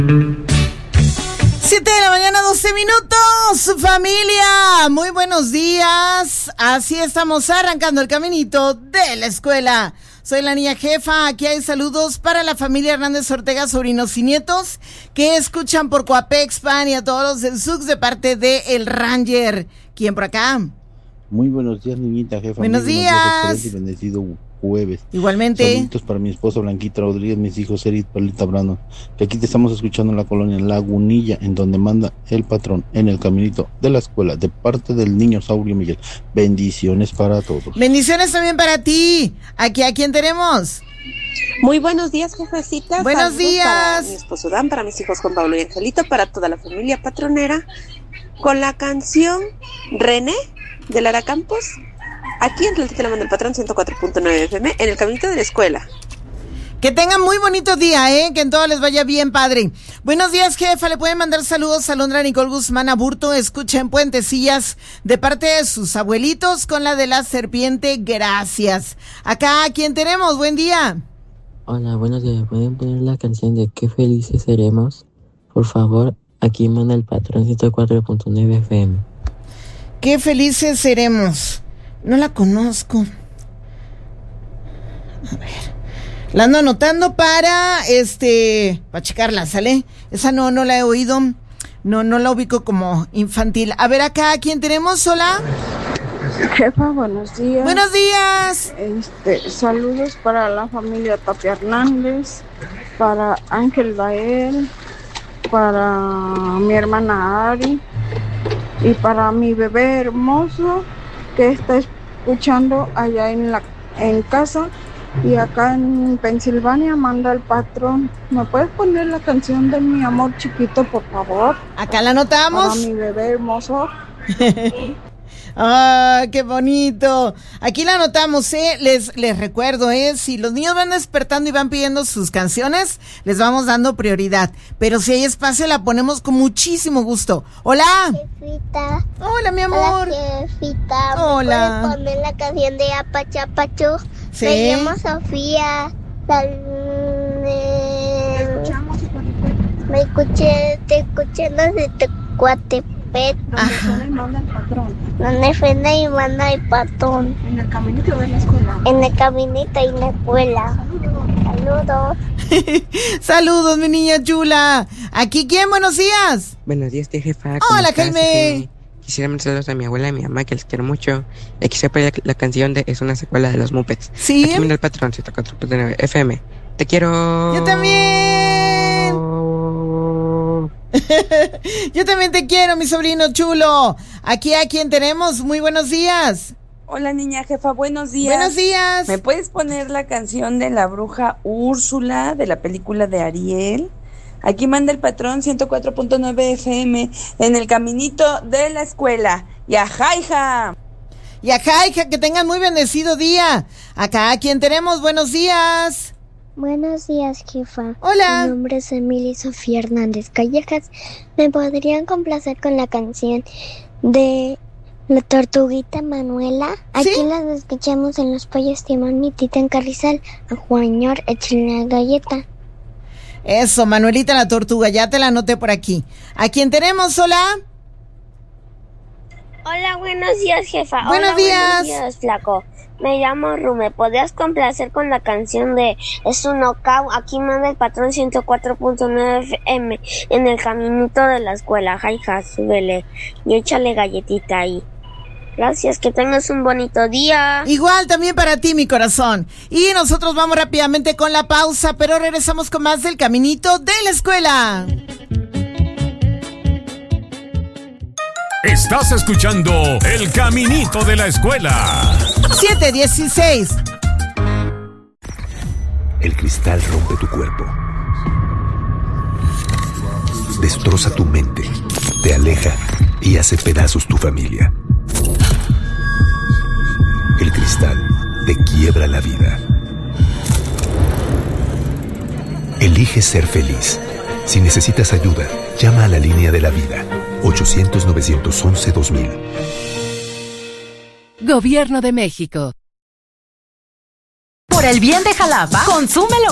7 de la mañana, 12 minutos, familia, muy buenos días, así estamos arrancando el caminito de la escuela. Soy la niña jefa, aquí hay saludos para la familia Hernández Ortega, sobrinos y nietos, que escuchan por Coapexpan y a todos los del SUX de parte de El Ranger. ¿Quién por acá? Muy buenos días, niñita jefa. Buenos días. Excelente y bendecido jueves. Igualmente. Saluditos para mi esposa Blanquita Rodríguez, mis hijos Erit, Paulita Brando, que aquí te estamos escuchando en la colonia Lagunilla, en donde manda el patrón en el caminito de la escuela, de parte del niño Saurio Miguel. Bendiciones para todos. Bendiciones también para ti. Aquí, ¿a quién tenemos? Muy buenos días, jefecita. Buenos Saludos días. Para mi esposo Dan, para mis hijos Juan Pablo y Angelito, para toda la familia patronera, con la canción René de Lara Campos, aquí en Tlaltita la manda el patrón 104.9 FM, en el caminito de la escuela. Que tengan muy bonito día, que en todo les vaya bien, padre. Buenos días, jefa, le pueden mandar saludos a Londra Nicole Guzmán Aburto, escucha en Puentecillas, de parte de sus abuelitos, con la de la serpiente, gracias. Acá, ¿a quién tenemos? Buen día. Hola, buenos días, ¿pueden poner la canción de Qué felices seremos? Por favor, aquí manda el patrón 104.9 FM. Qué felices seremos. No la conozco. A ver. La ando anotando para checarla, ¿sale? Esa no la he oído. No la ubico como infantil. A ver acá, ¿quién tenemos? Hola. Jefa, buenos días. Buenos días. Saludos para la familia Tapia Hernández, para Ángel Bael, para mi hermana Ari y para mi bebé hermoso que está escuchando allá en casa y acá en Pensilvania manda el patrón. ¿Me puedes poner la canción de Mi Amor Chiquito, por favor? Acá la anotamos. Para mi bebé hermoso. ¡Ah, qué bonito! Aquí la anotamos, Les recuerdo, si los niños van despertando y van pidiendo sus canciones, les vamos dando prioridad. Pero si hay espacio, la ponemos con muchísimo gusto. ¡Hola! Jefita. Hola, mi amor. Hola, jefita. Hola. ¿Me puedes poner la canción de Apachapachu? Sí. Me llamo Sofía. Te escuché desde Tecuatepec. Donde manda el patrón. Donde frena y manda el patrón. En el caminito de la escuela. En el caminito y la escuela. Saludos. Saludos, mi niña chula. ¿Aquí quién? Buenos días. Buenos días, jefa. Hola, Jaime. Quisiera mandar saludos a mi abuela y a mi mamá, que les quiero mucho. Y quisiera poner la canción de Es una secuela de los Muppets. Sí. Aquí manda el patrón 104.9 FM. Te quiero. Yo también. Yo también te quiero, mi sobrino chulo. Aquí a quien tenemos. Muy buenos días. Hola, niña jefa, buenos días. Buenos días. ¿Me puedes poner la canción de la bruja Úrsula de la película de Ariel? Aquí manda el patrón 104.9 FM en el caminito de la escuela. Y a Jaija. Y a Jaija, que tengan muy bendecido día. Acá a quien tenemos. Buenos días. Buenos días, jefa. Hola. Mi nombre es Emily Sofía Hernández Callejas. ¿Me podrían complacer con la canción de La Tortuguita Manuela? Aquí ¿Sí? las escuchamos en Los Pollos Timón, mi tita en Carrizal. A Juañor, échale una galleta. Eso, Manuelita la tortuga, ya te la anoté por aquí. ¿A quién tenemos? Hola. Hola, buenos días, jefa. Buenos días. Buenos días, flaco. Me llamo Ru. ¿Me podrías complacer con la canción de Es un Knockout? Aquí manda el patrón 104.9 FM en el caminito de la escuela. Jaija, súbele y échale galletita ahí. Gracias, que tengas un bonito día. Igual también para ti, mi corazón. Y nosotros vamos rápidamente con la pausa, pero regresamos con más del caminito de la escuela. Estás escuchando El Caminito de la Escuela. 7:16. El cristal rompe tu cuerpo, destroza tu mente, te aleja y hace pedazos tu familia. El cristal te quiebra la vida. Elige ser feliz. Si necesitas ayuda, llama a la línea de la vida. 800-911-2000. Gobierno de México. Por el bien de Jalapa, consume